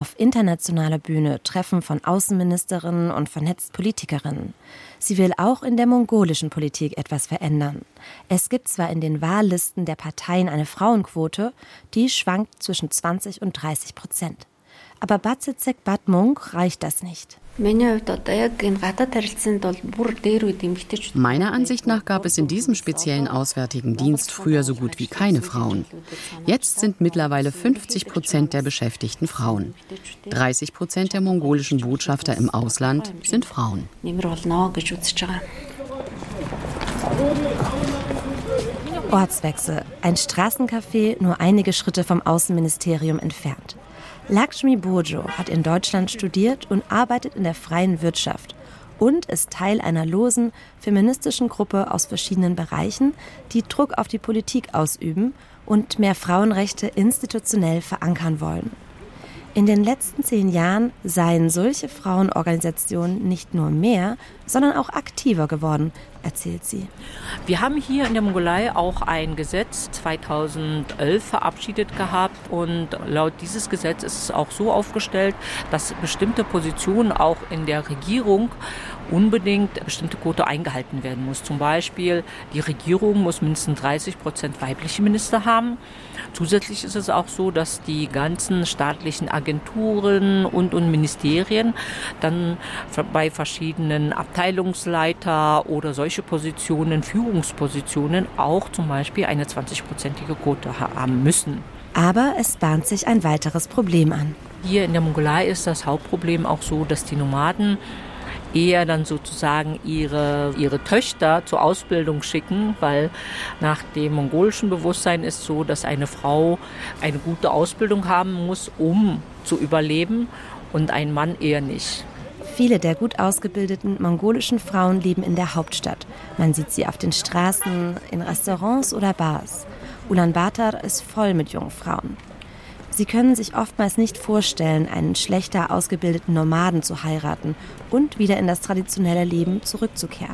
auf internationaler Bühne Treffen von Außenministerinnen und vernetzten Politikerinnen. Sie will auch in der mongolischen Politik etwas verändern. Es gibt zwar in den Wahllisten der Parteien eine Frauenquote, die schwankt zwischen 20% und 30%. Aber Bacecek Batmung reicht das nicht. Meiner Ansicht nach gab es in diesem speziellen Auswärtigen Dienst früher so gut wie keine Frauen. Jetzt sind mittlerweile 50% der Beschäftigten Frauen. 30% der mongolischen Botschafter im Ausland sind Frauen. Ortswechsel. Ein Straßencafé nur einige Schritte vom Außenministerium entfernt. Lakshmi Bojo hat in Deutschland studiert und arbeitet in der freien Wirtschaft und ist Teil einer losen, feministischen Gruppe aus verschiedenen Bereichen, die Druck auf die Politik ausüben und mehr Frauenrechte institutionell verankern wollen. In den letzten 10 Jahren seien solche Frauenorganisationen nicht nur mehr, sondern auch aktiver geworden, erzählt sie. Wir haben hier in der Mongolei auch ein Gesetz 2011 verabschiedet gehabt und laut dieses Gesetz ist es auch so aufgestellt, dass bestimmte Positionen auch in der Regierung unbedingt bestimmte Quote eingehalten werden muss. Zum Beispiel, die Regierung muss mindestens 30% weibliche Minister haben. Zusätzlich ist es auch so, dass die ganzen staatlichen Agenturen und Ministerien dann bei verschiedenen Abteilungsleiter oder solche Positionen, Führungspositionen, auch zum Beispiel eine 20%ige Quote haben müssen. Aber es bahnt sich ein weiteres Problem an. Hier in der Mongolei ist das Hauptproblem auch so, dass die Nomaden eher dann sozusagen ihre Töchter zur Ausbildung schicken, weil nach dem mongolischen Bewusstsein ist so, dass eine Frau eine gute Ausbildung haben muss, um zu überleben und ein Mann eher nicht. Viele der gut ausgebildeten mongolischen Frauen leben in der Hauptstadt. Man sieht sie auf den Straßen, in Restaurants oder Bars. Ulaanbaatar ist voll mit jungen Frauen. Sie können sich oftmals nicht vorstellen, einen schlechter ausgebildeten Nomaden zu heiraten und wieder in das traditionelle Leben zurückzukehren.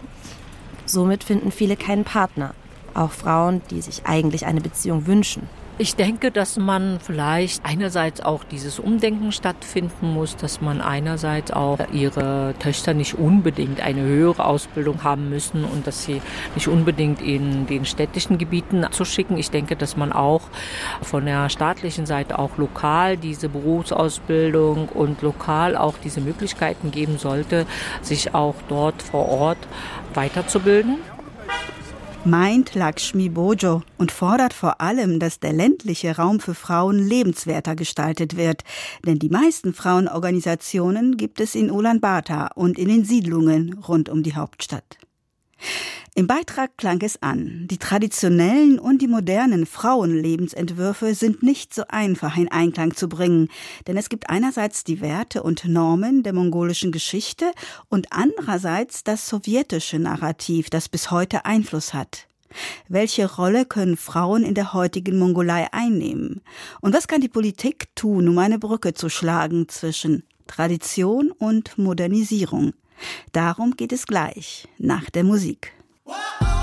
Somit finden viele keinen Partner, auch Frauen, die sich eigentlich eine Beziehung wünschen. Ich denke, dass man vielleicht einerseits auch dieses Umdenken stattfinden muss, dass man einerseits auch ihre Töchter nicht unbedingt eine höhere Ausbildung haben müssen und dass sie nicht unbedingt in den städtischen Gebieten zu schicken. Ich denke, dass man auch von der staatlichen Seite auch lokal diese Berufsausbildung und lokal auch diese Möglichkeiten geben sollte, sich auch dort vor Ort weiterzubilden. Meint Lakshmi Bojo und fordert vor allem, dass der ländliche Raum für Frauen lebenswerter gestaltet wird. Denn die meisten Frauenorganisationen gibt es in Ulaanbaatar und in den Siedlungen rund um die Hauptstadt. Im Beitrag klang es an, die traditionellen und die modernen Frauenlebensentwürfe sind nicht so einfach in Einklang zu bringen, denn es gibt einerseits die Werte und Normen der mongolischen Geschichte und andererseits das sowjetische Narrativ, das bis heute Einfluss hat. Welche Rolle können Frauen in der heutigen Mongolei einnehmen? Und was kann die Politik tun, um eine Brücke zu schlagen zwischen Tradition und Modernisierung? Darum geht es gleich nach der Musik.